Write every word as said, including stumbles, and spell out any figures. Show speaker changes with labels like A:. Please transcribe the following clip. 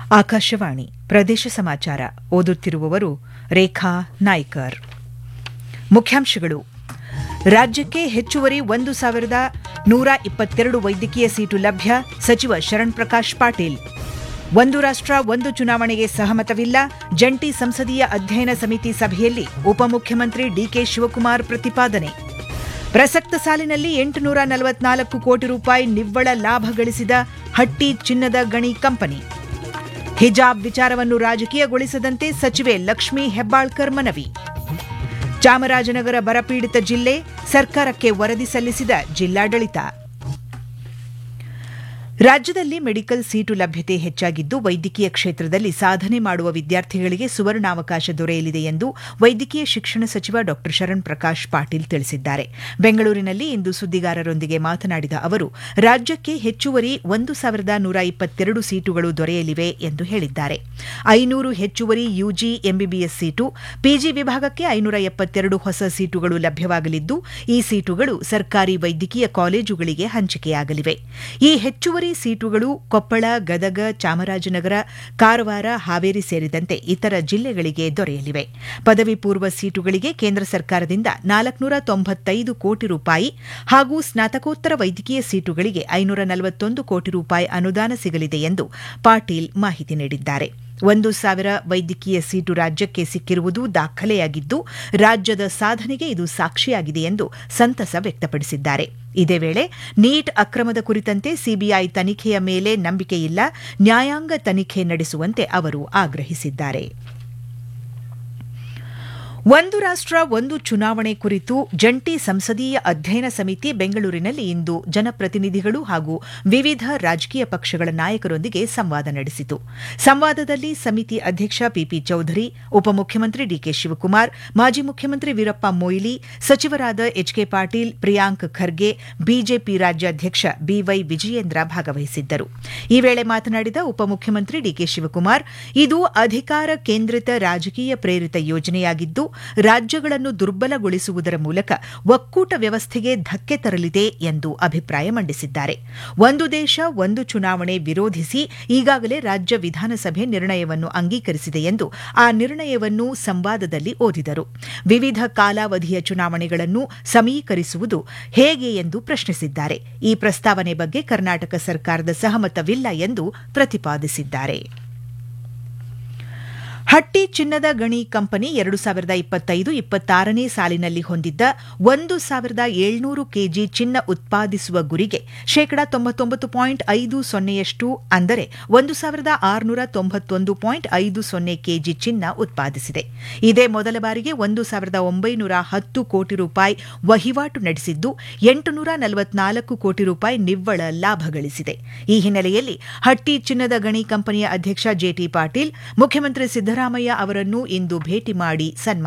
A: ಆಕಾಶವಾಣಿ ಪ್ರದೇಶ ಸಮಾಚಾರ ಓದುತ್ತಿರುವವರು ರೇಖಾ ನಾಯ್ಕರ್. ಮುಖ್ಯಾಂಶಗಳು: ರಾಜ್ಯಕ್ಕೆ ಹೆಚ್ಚುವರಿ ಒಂದು ಸಾವಿರದ ನೂರ ಇಪ್ಪತ್ತೆರಡು ವೈದ್ಯಕೀಯ ಸೀಟು ಲಭ್ಯ, ಸಚಿವ ಶರಣ್ ಪ್ರಕಾಶ್ ಪಾಟೀಲ್. ಒಂದು ರಾಷ್ಟ್ರ ಒಂದು ಚುನಾವಣೆಗೆ ಸಹಮತವಿಲ್ಲ, ಜಂಟಿ ಸಂಸದೀಯ ಅಧ್ಯಯನ ಸಮಿತಿ ಸಭೆಯಲ್ಲಿ ಉಪಮುಖ್ಯಮಂತ್ರಿ ಡಿಕೆ ಶಿವಕುಮಾರ್ ಪ್ರತಿಪಾದನೆ. ಪ್ರಸಕ್ತ ಸಾಲಿನಲ್ಲಿ ಎಂಟುನೂರ ನಲವತ್ನಾಲ್ಕು ಕೋಟಿ ರೂಪಾಯಿ ನಿವ್ವಳ ಲಾಭ ಗಳಿಸಿದ ಹಟ್ಟಿ ಚಿನ್ನದ ಗಣಿ ಕಂಪನಿ. ಹಿಜಾಬ್ ವಿಚಾರವನ್ನು ರಾಜಕೀಯಗೊಳಿಸದಂತೆ ಸಚಿವೆ ಲಕ್ಷ್ಮೀ ಹೆಬ್ಬಾಳ್ಕರ್ ಮನವಿ. ಚಾಮರಾಜನಗರ ಬರಪೀಡಿತ ಜಿಲ್ಲೆ, ಸರ್ಕಾರಕ್ಕೆ ವರದಿ ಸಲ್ಲಿಸಿದ ಜಿಲ್ಲಾಡಳಿತ. ರಾಜ್ಯದಲ್ಲಿ ಮೆಡಿಕಲ್ ಸೀಟು ಲಭ್ಯತೆ ಹೆಚ್ಚಾಗಿದ್ದು, ವೈದ್ಯಕೀಯ ಕ್ಷೇತ್ರದಲ್ಲಿ ಸಾಧನೆ ಮಾಡುವ ವಿದ್ಯಾರ್ಥಿಗಳಿಗೆ ಸುವರ್ಣಾವಕಾಶ ದೊರೆಯಲಿದೆ ಎಂದು ವೈದ್ಯಕೀಯ ಶಿಕ್ಷಣ ಸಚಿವ ಡಾ ಶರಣ್ ಪ್ರಕಾಶ್ ಪಾಟೀಲ್ ತಿಳಿಸಿದ್ದಾರೆ. ಬೆಂಗಳೂರಿನಲ್ಲಿ ಇಂದು ಸುದ್ದಿಗಾರರೊಂದಿಗೆ ಮಾತನಾಡಿದ ಅವರು, ರಾಜ್ಯಕ್ಕೆ ಹೆಚ್ಚುವರಿ ಒಂದು ಸಾವಿರದ ನೂರ ಇಪ್ಪತ್ತೆರಡು ಸೀಟುಗಳು ದೊರೆಯಲಿವೆ ಎಂದು ಹೇಳಿದ್ದಾರೆ. ಐನೂರು ಹೆಚ್ಚುವರಿ ಯುಜಿ ಎಂಬಿಬಿಎಸ್ ಸೀಟು, ಪಿಜಿ ವಿಭಾಗಕ್ಕೆ ಐನೂರ ಎಪ್ಪತ್ತೆರಡು ಹೊಸ ಸೀಟುಗಳು ಲಭ್ಯವಾಗಲಿದ್ದು, ಈ ಸೀಟುಗಳು ಸರ್ಕಾರಿ ವೈದ್ಯಕೀಯ ಕಾಲೇಜುಗಳಿಗೆ ಹಂಚಿಕೆಯಾಗಲಿವೆ. ಈ ಹೆಚ್ಚುವರಿ ಸೀಟುಗಳು ಕೊಪ್ಪಳ, ಗದಗ, ಚಾಮರಾಜನಗರ, ಕಾರವಾರ, ಹಾವೇರಿ ಸೇರಿದಂತೆ ಇತರ ಜಿಲ್ಲೆಗಳಿಗೆ ದೊರೆಯಲಿವೆ. ಪದವಿ ಪೂರ್ವ ಸೀಟುಗಳಿಗೆ ಕೇಂದ್ರ ಸರ್ಕಾರದಿಂದ ನಾಲ್ಕುನೂರ ತೊಂಬತ್ತೈದು ಕೋಟಿ ರೂಪಾಯಿ ಹಾಗೂ ಸ್ನಾತಕೋತ್ತರ ವೈದ್ಯಕೀಯ ಸೀಟುಗಳಿಗೆ ಐನೂರ ನಲವತ್ತೊಂದು ಕೋಟಿ ರೂಪಾಯಿ ಅನುದಾನ ಸಿಗಲಿದೆ ಎಂದು ಪಾಟೀಲ್ ಮಾಹಿತಿ ನೀಡಿದ್ದಾರೆ. ಒಂದು ಸಾವಿರ ವೈದ್ಯಕೀಯ ಸೀಟು ರಾಜ್ಯಕ್ಕೆ ಸಿಕ್ಕಿರುವುದು ದಾಖಲೆಯಾಗಿದ್ದು, ರಾಜ್ಯದ ಸಾಧನೆಗೆ ಇದು ಸಾಕ್ಷಿಯಾಗಿದೆ ಎಂದು ಸಂತಸ ವ್ಯಕ್ತಪಡಿಸಿದ್ದಾರೆ. ಇದೇ ವೇಳೆ ನೀಟ್ ಅಕ್ರಮದ ಕುರಿತಂತೆ ಸಿಬಿಐ ತನಿಖೆಯ ಮೇಲೆ ನಂಬಿಕೆಯಿಲ್ಲ, ನ್ಯಾಯಾಂಗ ತನಿಖೆ ನಡೆಸುವಂತೆ ಅವರು ಆಗ್ರಹಿಸಿದ್ದಾರೆ. ಒಂದು ರಾಷ್ಟ್ರ ಒಂದು ಚುನಾವಣೆ ಕುರಿತು ಜಂಟಿ ಸಂಸದೀಯ ಅಧ್ಯಯನ ಸಮಿತಿ ಬೆಂಗಳೂರಿನಲ್ಲಿ ಇಂದು ಜನಪ್ರತಿನಿಧಿಗಳು ಹಾಗೂ ವಿವಿಧ ರಾಜಕೀಯ ಪಕ್ಷಗಳ ನಾಯಕರೊಂದಿಗೆ ಸಂವಾದ ನಡೆಸಿತು. ಸಂವಾದದಲ್ಲಿ ಸಮಿತಿ ಅಧ್ಯಕ್ಷ ಪಿಪಿ ಚೌಧರಿ, ಉಪಮುಖ್ಯಮಂತ್ರಿ ಡಿಕೆ ಶಿವಕುಮಾರ್, ಮಾಜಿ ಮುಖ್ಯಮಂತ್ರಿ ವೀರಪ್ಪ ಮೊಯ್ಲಿ, ಸಚಿವರಾದ ಎಚ್ಕೆ ಪಾಟೀಲ್, ಪ್ರಿಯಾಂಕ್ ಖರ್ಗೆ, ಬಿಜೆಪಿ ರಾಜ್ಯಾಧ್ಯಕ್ಷ ಬಿವೈ ವಿಜಯೇಂದ್ರ ಭಾಗವಹಿಸಿದ್ದರು. ಈ ವೇಳೆ ಮಾತನಾಡಿದ ಉಪಮುಖ್ಯಮಂತ್ರಿ ಡಿಕೆ ಶಿವಕುಮಾರ್, ಇದು ಅಧಿಕಾರ ಕೇಂದ್ರಿತ ರಾಜಕೀಯ ಪ್ರೇರಿತ ಯೋಜನೆಯಾಗಿದ್ದು, ರಾಜ್ಯಗಳನ್ನು ದುರ್ಬಲಗೊಳಿಸುವುದರ ಮೂಲಕ ಒಕ್ಕೂಟ ವ್ಯವಸ್ಥೆಗೆ ಧಕ್ಕೆ ತರಲಿದೆ ಎಂದು ಅಭಿಪ್ರಾಯ ಮಂಡಿಸಿದ್ದಾರೆ. ಒಂದು ದೇಶ ಒಂದು ಚುನಾವಣೆ ವಿರೋಧಿಸಿ ಈಗಾಗಲೇ ರಾಜ್ಯ ವಿಧಾನಸಭೆ ನಿರ್ಣಯವನ್ನು ಅಂಗೀಕರಿಸಿದೆ ಎಂದು ಆ ನಿರ್ಣಯವನ್ನು ಸಂವಾದದಲ್ಲಿ ಓದಿದರು. ವಿವಿಧ ಕಾಲಾವಧಿಯ ಚುನಾವಣೆಗಳನ್ನು ಸಮೀಕರಿಸುವುದು ಹೇಗೆ ಎಂದು ಪ್ರಶ್ನಿಸಿದ್ದಾರೆ. ಈ ಪ್ರಸ್ತಾವನೆ ಬಗ್ಗೆ ಕರ್ನಾಟಕ ಸರ್ಕಾರದ ಸಹಮತವಿಲ್ಲ ಎಂದು ಪ್ರತಿಪಾದಿಸಿದ್ದಾರೆ. ಹಟ್ಟಿ ಚಿನ್ನದ ಗಣಿ ಕಂಪನಿ ಎರಡು ಸಾವಿರದ ಇಪ್ಪತ್ತೈದು ಇಪ್ಪತ್ತಾರನೇ ಸಾಲಿನಲ್ಲಿ ಹೊಂದಿದ್ದ ಒಂದು ಸಾವಿರದ ಏಳ್ನೂರು ಕೆಜಿ ಚಿನ್ನ ಉತ್ಪಾದಿಸುವ ಗುರಿಗೆ ಶೇಕಡಾ ತೊಂಬತ್ತೊಂಬತ್ತು ಪಾಯಿಂಟ್ ಐದು ಸೊನ್ನೆಯಷ್ಟು ಅಂದರೆ ಒಂದು ಸಾವಿರದ ಆರುನೂರ ತೊಂಬತ್ತೊಂದು ಪಾಯಿಂಟ್ ಐದು ಸೊನ್ನೆ ಕೆಜಿ ಚಿನ್ನ ಉತ್ಪಾದಿಸಿದೆ. ಇದೇ ಮೊದಲ ಬಾರಿಗೆ ಒಂದು ಸಾವಿರದ ಒಂಬೈನೂರ ಹತ್ತು ಕೋಟಿ ರೂಪಾಯಿ ವಹಿವಾಟು ನಡೆಸಿದ್ದು, ಎಂಟುನೂರ ನಲವತ್ನಾಲ್ಕು ಕೋಟಿ ರೂಪಾಯಿ ನಿವ್ವಳ ಲಾಭ ಗಳಿಸಿದೆ. ಈ ಹಿನ್ನೆಲೆಯಲ್ಲಿ ಹಟ್ಟಿ ಚಿನ್ನದ ಗಣಿ ಕಂಪನಿಯ ಅಧ್ಯಕ್ಷ ಜೆಟಿ ಪಾಟೀಲ್ ಮುಖ್ಯಮಂತ್ರಿ ಸಿದ್ದರಾಮಯ್ಯ ಅವರನ್ನು ಇಂದು ಭೇಟಿ ಮಾಡಿ ಸನ್ಮಾನಿಸಿದರು.